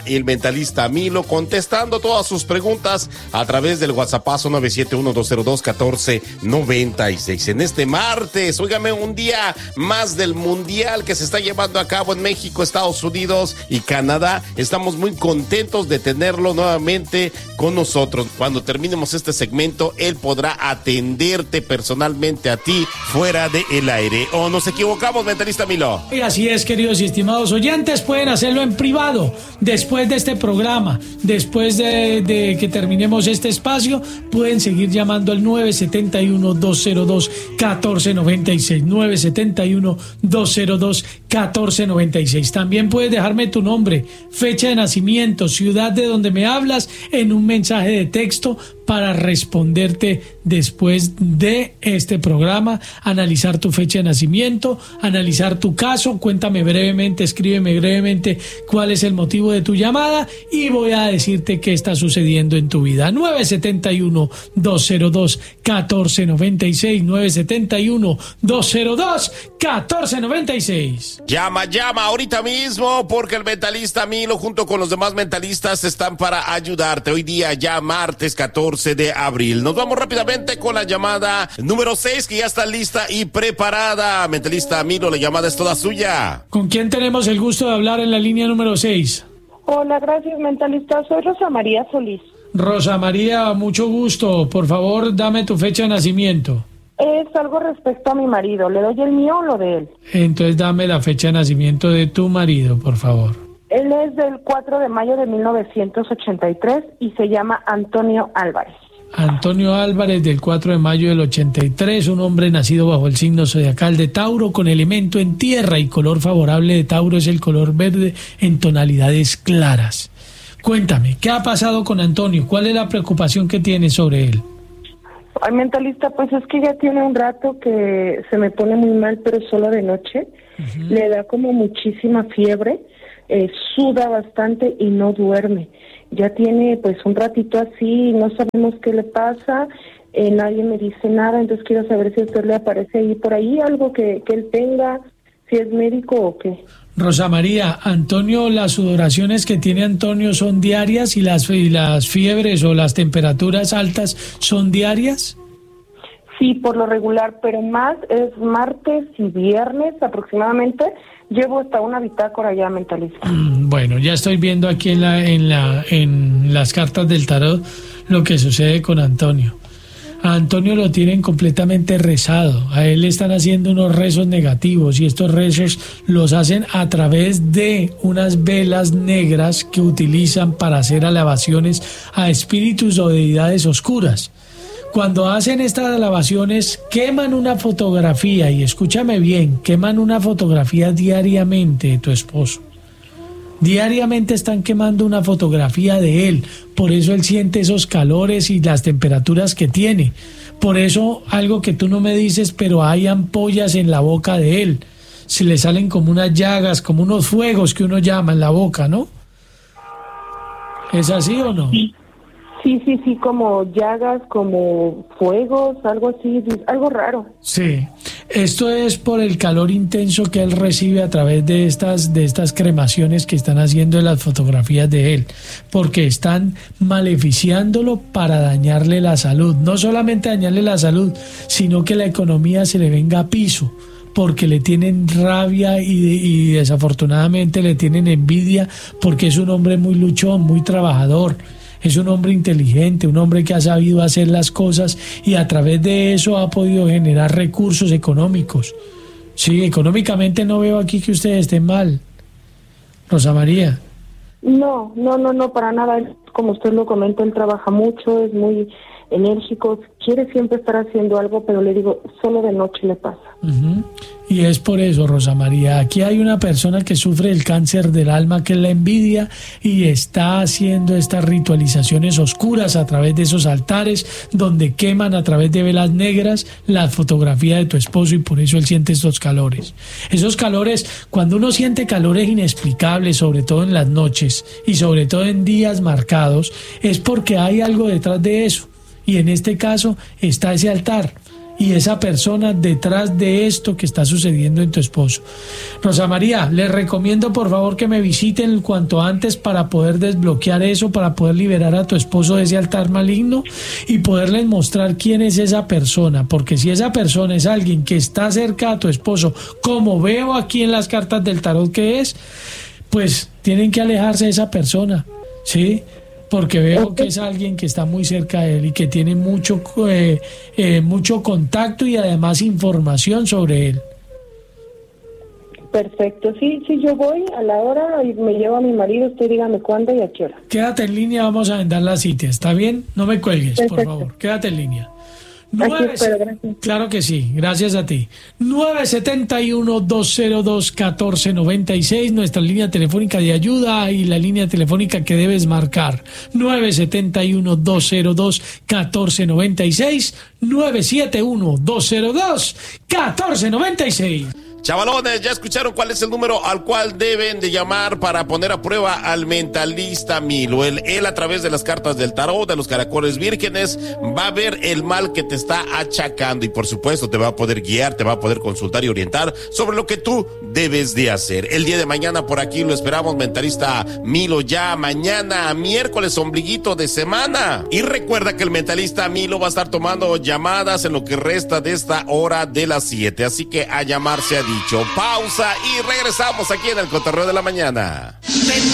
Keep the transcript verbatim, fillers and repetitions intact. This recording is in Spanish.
el mentalista Milo, contestando todas sus preguntas a través del WhatsAppazo nueve siete uno, dos cero dos, uno cuatro nueve seis. En este martes, óigame, un día más del Mundial que se está llevando a cabo en México, Estados Unidos y Canadá. Estamos muy contentos de tenerlo nuevamente con nosotros. Cuando terminemos este segmento, él podrá atenderte personalmente a ti fuera del aire. ¿O nos equivocamos, mentalista Milo? Y así es, queridos y estimados oyentes, pueden hacerlo en privado. Después de este programa, después de, de que terminemos este espacio, pueden seguir llamando al nueve siete uno, dos cero dos, uno cuatro nueve seis, nueve siete uno, dos cero dos, uno cuatro nueve seis. También puedes dejarme tu nombre, fecha de nacimiento, ciudad de donde me hablas en un mensaje de texto para responderte después de este programa, analizar tu fecha de nacimiento, analizar tu caso. Cuéntame brevemente, escríbeme brevemente cuál es el motivo de tu llamada y voy a decirte qué está sucediendo en tu vida. nueve siete uno, dos cero dos, uno cuatro nueve seis, nueve siete uno, dos cero dos, uno cuatro nueve seis. Llama, llama ahorita mismo, porque el mentalista Milo junto con los demás mentalistas están para ayudarte. Hoy día ya martes catorce de abril. Nos vamos rápidamente con la llamada número seis, que ya está lista y preparada. Mentalista Milo, la llamada es toda suya. ¿Con quién tenemos el gusto de hablar en la línea número seis? Hola, gracias, mentalista. Soy Rosa María Solís. Rosa María, mucho gusto. Por favor, dame tu fecha de nacimiento. Es algo respecto a mi marido. ¿Le doy el mío o lo de él? Entonces dame la fecha de nacimiento de tu marido, por favor. Él es del cuatro de mayo de mil novecientos ochenta y tres y se llama Antonio Álvarez. Antonio Álvarez, del cuatro de mayo del ochenta y tres, un hombre nacido bajo el signo zodiacal de Tauro, con elemento en tierra, y color favorable de Tauro es el color verde en tonalidades claras. Cuéntame, ¿qué ha pasado con Antonio? ¿Cuál es la preocupación que tienes sobre él? Ay, mentalista, pues es que ya tiene un rato que se me pone muy mal, pero solo de noche. Uh-huh. Le da como muchísima fiebre, eh, suda bastante y no duerme. Ya tiene pues un ratito así, no sabemos qué le pasa, eh, nadie me dice nada, entonces quiero saber si a usted le aparece ahí por ahí algo que, que él tenga, si es médico o qué. Rosa María, Antonio, las sudoraciones que tiene Antonio son diarias y las, y las fiebres o las temperaturas altas son diarias. Sí, por lo regular, pero más es martes y viernes aproximadamente. Llevo hasta una bitácora ya, mentalista. Bueno, ya estoy viendo aquí en la en la en las cartas del tarot lo que sucede con Antonio. A Antonio lo tienen completamente rezado. A él le están haciendo unos rezos negativos y estos rezos los hacen a través de unas velas negras que utilizan para hacer alabaciones a espíritus o deidades oscuras. Cuando hacen estas alabaciones, queman una fotografía, y escúchame bien, queman una fotografía diariamente de tu esposo. Diariamente están quemando una fotografía de él, por eso él siente esos calores y las temperaturas que tiene. Por eso, algo que tú no me dices, pero hay ampollas en la boca de él. Se le salen como unas llagas, como unos fuegos que uno llama en la boca, ¿no? ¿Es así o no? Sí. Sí, sí, sí, como llagas, como fuegos, algo así, algo raro. Sí, esto es por el calor intenso que él recibe a través de estas, de estas cremaciones que están haciendo en las fotografías de él, porque están maleficiándolo para dañarle la salud. No solamente dañarle la salud, sino que la economía se le venga a piso, porque le tienen rabia y, y desafortunadamente le tienen envidia, porque es un hombre muy luchón, muy trabajador. Es un hombre inteligente, un hombre que ha sabido hacer las cosas y a través de eso ha podido generar recursos económicos. Sí, económicamente no veo aquí que ustedes estén mal, Rosa María. No, no, no, no, para nada. Como usted lo comenta, él trabaja mucho, es muy enérgico, quiere siempre estar haciendo algo, pero le digo, solo de noche le pasa. Uh-huh. Y es por eso, Rosa María, aquí hay una persona que sufre el cáncer del alma, que es la envidia, y está haciendo estas ritualizaciones oscuras a través de esos altares, donde queman a través de velas negras la fotografía de tu esposo, y por eso él siente estos calores. Esos calores, cuando uno siente calores inexplicables, sobre todo en las noches, y sobre todo en días marcados, es porque hay algo detrás de eso. Y en este caso está ese altar. y esa persona detrás de esto que está sucediendo en tu esposo. Rosa María, les recomiendo por favor que me visiten cuanto antes para poder desbloquear eso, para poder liberar a tu esposo de ese altar maligno y poderles mostrar quién es esa persona, porque si esa persona es alguien que está cerca a tu esposo, como veo aquí en las cartas del tarot que es, pues tienen que alejarse de esa persona, ¿sí? Porque veo que es alguien que está muy cerca de él y que tiene mucho, eh, eh, mucho contacto y además información sobre él. Perfecto, sí, sí, yo voy a la hora y me llevo a mi marido, usted dígame cuándo y a qué hora. Quédate en línea, vamos a agendar la cita, ¿está bien? No me cuelgues, Perfecto. Por favor, quédate en línea. nueve, espero, gracias. Claro que sí, gracias a ti. nueve siete uno, dos cero dos, uno cuatro nueve seis, nuestra línea telefónica de ayuda y la línea telefónica que debes marcar. nueve siete uno, dos cero dos, uno cuatro nueve seis, nueve siete uno, dos cero dos, uno cuatro nueve seis. Chavalones, ya escucharon cuál es el número al cual deben de llamar para poner a prueba al mentalista Milo. Él, él a través de las cartas del tarot, de los caracoles vírgenes, va a ver el mal que te está achacando y por supuesto te va a poder guiar, te va a poder consultar y orientar sobre lo que tú debes de hacer. El día de mañana por aquí lo esperamos, mentalista Milo, ya mañana, miércoles, ombliguito de semana. Y recuerda que el mentalista Milo va a estar tomando llamadas en lo que resta de esta hora de las siete, así que a llamarse a dicho. Pausa y regresamos aquí en el Cotorreo de la Mañana.